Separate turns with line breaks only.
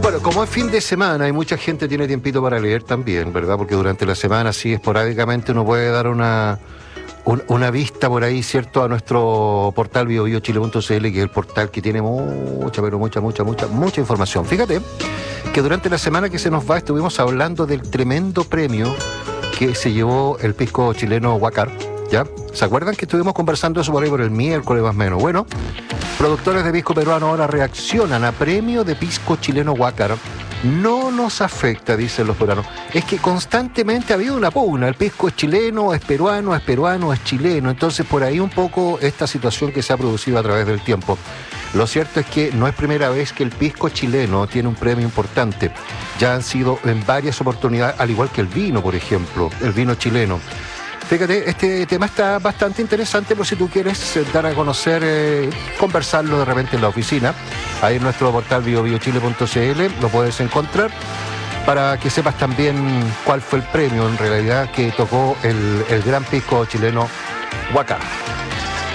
Bueno, como es fin de semana y mucha gente tiene tiempito para leer también, ¿verdad? Porque durante la semana, sí, esporádicamente uno puede dar una vista por ahí, ¿cierto? A nuestro portal biobiochile.cl, que es el portal que tiene mucha información. Fíjate que durante la semana que se nos va estuvimos hablando del tremendo premio que se llevó el pisco chileno Huácar, ¿ya? ¿Se acuerdan que estuvimos conversando eso por ahí por el miércoles más o menos? Bueno, productores de pisco peruano ahora reaccionan a premio de pisco chileno Huácar. No nos afecta, dicen los peruanos. Es que constantemente ha habido una pugna. El pisco es chileno, es peruano, es chileno. Entonces, por ahí un poco esta situación que se ha producido a través del tiempo. Lo cierto es que no es primera vez que el pisco chileno tiene un premio importante. Ya han sido en varias oportunidades, al igual que el vino, por ejemplo, el vino chileno. Fíjate, este tema está bastante interesante por si tú quieres dar a conocer, conversarlo de repente en la oficina. Ahí en nuestro portal biobiochile.cl lo puedes encontrar para que sepas también cuál fue el premio en realidad que tocó el gran pisco chileno Huácar.